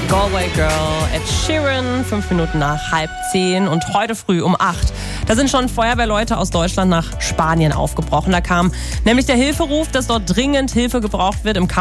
Galway Girl, Ed Sheeran, 5 Minuten nach 9:30 und heute früh um 8. Da sind schon Feuerwehrleute aus Deutschland nach Spanien aufgebrochen. Da kam nämlich der Hilferuf, dass dort dringend Hilfe gebraucht wird im